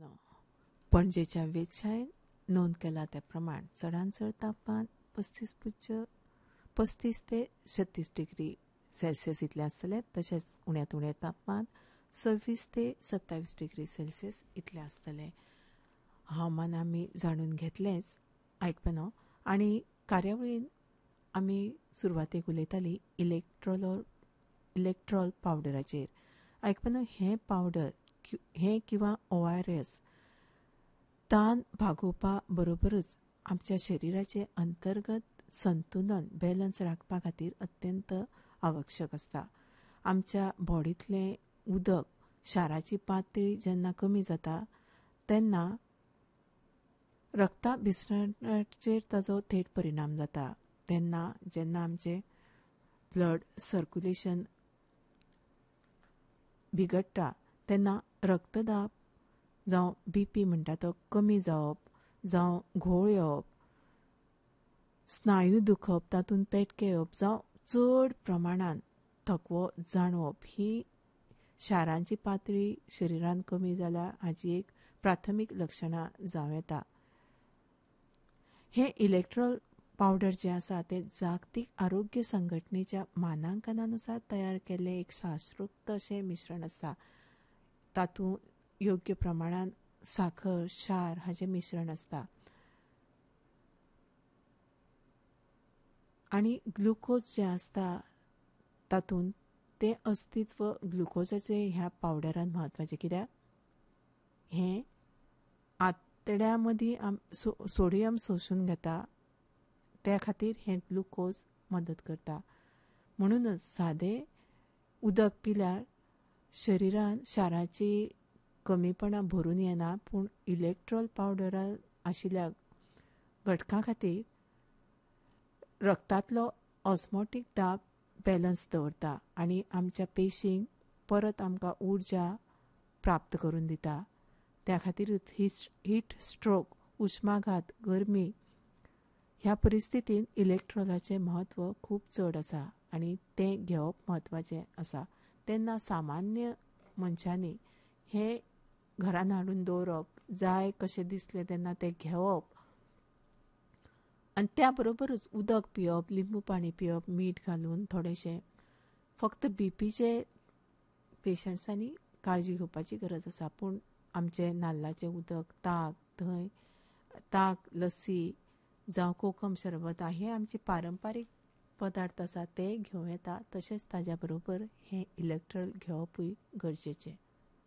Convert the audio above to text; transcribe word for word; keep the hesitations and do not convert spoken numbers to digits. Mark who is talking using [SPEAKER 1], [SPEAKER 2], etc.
[SPEAKER 1] ऐकपनो पणजेच्या वेधशाळेन नोंद केला त्या प्रमाण चडांत चड तापमान पस्तीस पुज्य पस्तीस ते छत्तीस डिग्री सेल्सियस इतलें आसतलें. तशेंच उण्यांत उणें तापमान सव्वीस ते सत्तावीस डिग्री सेल्सियस इतलें आसतलें. हवामान आमी जाणून घेतलेंच आयकपनो. आनी कार्यावळीन आमी सुरवातेक उलयतालीं इलेक्ट्रोल इलेक्ट्रॉल पावडराचेर. आयकपनो हें पावडर हें किंवा ओ आर एस तान भागोवपा बरोबरच आमच्या शरिराचें अंतर्गत संतुलन बॅलन्स राखपा खातीर अत्यंत आवश्यक आसता. आमच्या बॉडींतलें उदक शाराची पातळी जेन्ना कमी जाता तेन्ना रक्ताभिसरणाचेर ताचो थेट परिणाम जाता. तेन्ना जेन्ना आमचें ब्लड सर्क्युलेशन बिगडटा तेन्ना रक्तदाब जावं बी पी म्हणटा तो कमी जावप, जावं घोळ येवप, स्नायू दुखप, तातूंत पेटके येवप, जावं चड प्रमाणान थकवो जाणवप ही शारांची पातळी शरिरांत कमी जाल्यार हाची एक प्राथमीक लक्षणां जावं येता. हें इलेक्ट्रॉल पावडर जें आसा तें जागतीक आरोग्य संघटणेच्या मानांकनानुसार तयार केल्लें एक शास्त्रोक्त अशें मिश्रण आसा. तातूंत योग्य प्रमाणान साखर, क्षार हाचें मिश्रण आसता. आनी ग्लुकोज जें आसता तातूंत तें अस्तित्व ग्लुकोजाचें ह्या पावडरांत म्हत्वाचें. कित्याक हें आंतड्या मदीं आम सो सोडियम सोशून घेता त्या खातीर हें ग्लुकोज मदत करता. म्हणूनच सादें उदक पिल्यार शरिरान शाराची कमीपणां भरून येना. पूण इलेक्ट्रॉल पावडर आशिल्ल्या घटकां खातीर रक्तांतलो ऑस्मोटीक दाब बॅलन्स दवरता आनी आमच्या पेशींक परत आमकां उर्जा प्राप्त करून दिता. त्या खातीरच हीट स्ट्रोक, उश्माघात, गरमी ह्या परिस्थितीन इलेक्ट्रॉलाचें म्हत्व खूब चड आसा आनी तें घेवप म्हत्वाचें आसा. तेन्ना सामान्य मनशांनी हें घरान हाडून दवरप, जाय कशें दिसलें तेन्ना तें घेवप आनी त्या बरोबरच उदक पिवप, लिंबू पाणी पिवप, मीठ घालून थोडेंशें. फक्त बीपीचे पेशंट्सांनी काळजी घेवपाची गरज आसा. पूण आमचें नाल्लाचें उदक, ताक, धंय, ताक, लस्सी जावं कोकम सरबत हे आमचे पारंपारीक पदार्थ आसा ते घेवं येता. तशेंच ताज्या बरोबर हें इलेक्ट्रॉल घेवपूय गरजेचें.